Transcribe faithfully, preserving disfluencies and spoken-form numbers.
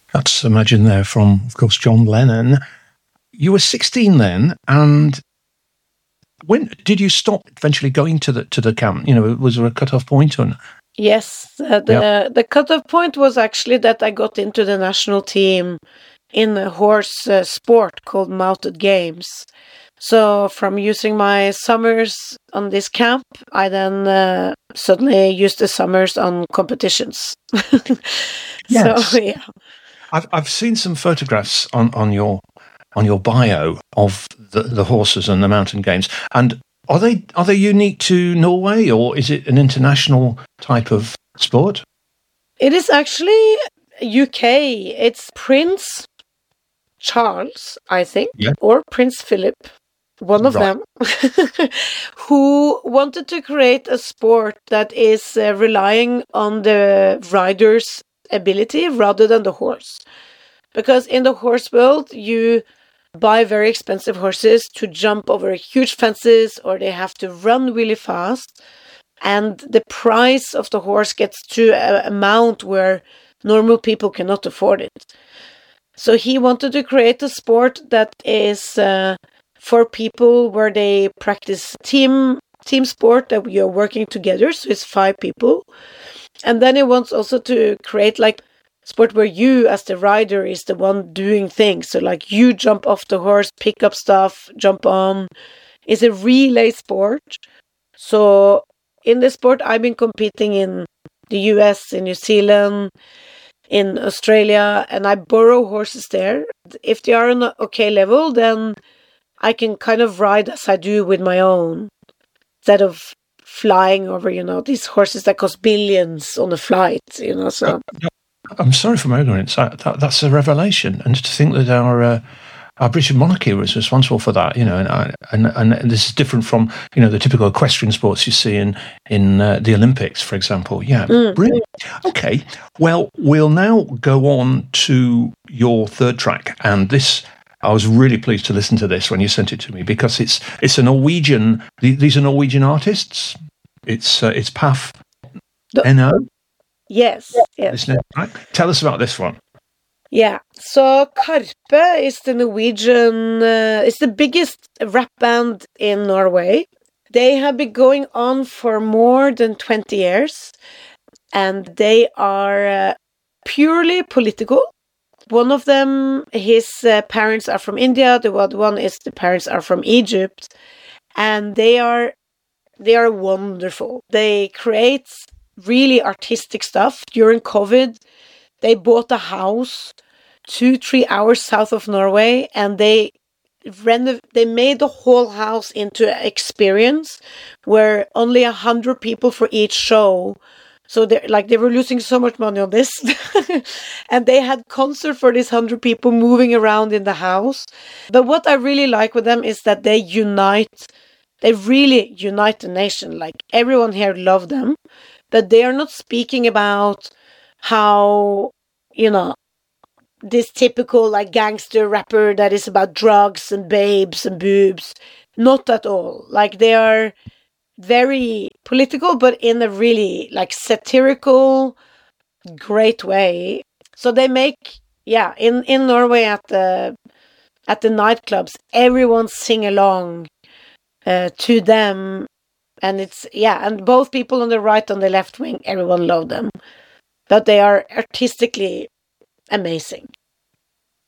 That's Imagine there from, of course, John Lennon. You were sixteen then, and when did you stop eventually going to the to the camp? You know, was there a cut-off point? Or... Yes, uh, the yep. the cut-off point was actually that I got into the national team in a horse uh, sport called mounted games. So from using my summers on this camp, I then uh, suddenly used the summers on competitions. Yes. So yeah, I've I've seen some photographs on, on your on your bio of the, the horses and the mountain games. And are they are they unique to Norway, or is it an international type of sport? It is actually U K. It's Prince Charles, I think, yeah. or Prince Philip. One of right. them, who wanted to create a sport that is uh, relying on the rider's ability rather than the horse. Because in the horse world, you buy very expensive horses to jump over huge fences, or they have to run really fast. And the price of the horse gets to an amount where normal people cannot afford it. So he wanted to create a sport that is... Uh, for people where they practice team team sport, that we are working together, so it's five people. And then he wants also to create like sport where you as the rider is the one doing things. So like you jump off the horse, pick up stuff, jump on. It's a relay sport. So in the sport, I've been competing in the U S, in New Zealand, in Australia, and I borrow horses there. If they are on an okay level, then I can kind of ride as I do with my own, instead of flying over, you know, these horses that cost billions on a flight, you know. So I'm sorry for my ignorance. That, that, that's a revelation, and to think that our uh, our British monarchy was responsible for that, you know, and and and this is different from, you know, the typical equestrian sports you see in in uh, the Olympics, for example. Yeah, mm. Brilliant. Okay, well, we'll now go on to your third track, and this. I was really pleased to listen to this when you sent it to me, because it's it's a Norwegian. These are Norwegian artists. It's uh, it's P A F N O. Yes. yes. Right? Tell us about this one. Yeah. So Karpe is the Norwegian. Uh, it's the biggest rap band in Norway. They have been going on for more than twenty years, and they are uh, purely political. One of them, his uh, parents are from India. The other one is the parents are from Egypt, and they are they are wonderful. They create really artistic stuff. During COVID, they bought a house two three hours south of Norway, and they renov- they made the whole house into an experience where only a hundred people for each show. So they like they were losing so much money on this, and they had concert for these hundred people moving around in the house. But what I really like with them is that they unite. They really unite the nation. Like everyone here loved them, that they are not speaking about how, you know, this typical like gangster rapper that is about drugs and babes and boobs. Not at all. Like they are very political, but in a really like satirical, great way. So they make, yeah, in, in Norway at the at the nightclubs, everyone sing along uh, to them, and it's yeah, and both people on the right and the left wing, everyone loved them. But they are artistically amazing.